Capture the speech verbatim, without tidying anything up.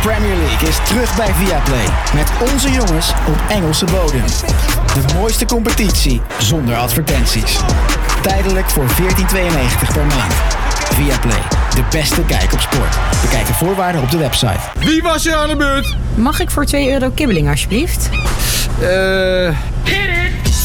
Premier League is terug bij Viaplay. Met onze jongens op Engelse bodem. De mooiste competitie zonder advertenties. Tijdelijk voor veertien tweeënnegentig per maand. Viaplay, de beste kijk op sport. Bekijk de voorwaarden op de website. Wie was er aan de beurt? Mag ik voor twee euro kibbeling alsjeblieft? Eh... Uh...